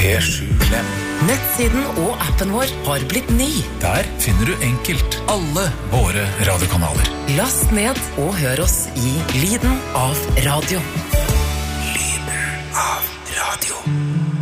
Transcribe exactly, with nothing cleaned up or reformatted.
P sju Klem. Nettsiden og appen vår har blitt ny. Der finner du enkelt alle våre radiokanaler. Last ned og hør oss i Lyden av radio. Lyden av radio.